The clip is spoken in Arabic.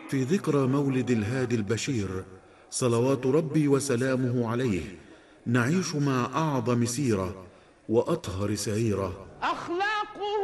في ذكرى مولد الهادي البشير صلوات ربي وسلامه عليه نعيش مع أعظم سيرة وأطهر سريرة